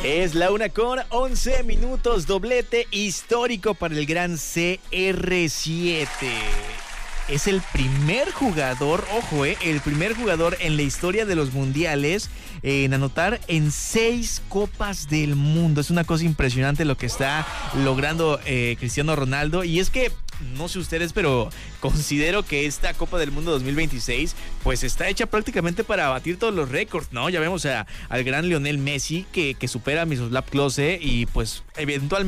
Es la 1:11, doblete histórico para el gran CR7. Es el primer jugador, ojo, el primer jugador en la historia de los mundiales en anotar en 6 Copas del Mundo. Es una cosa impresionante lo que está logrando Cristiano Ronaldo. Y es que, no sé ustedes, pero considero que esta Copa del Mundo 2026 pues está hecha prácticamente para batir todos los récords, ¿no? Ya vemos al gran Lionel Messi que supera a Miroslav Klose y pues eventualmente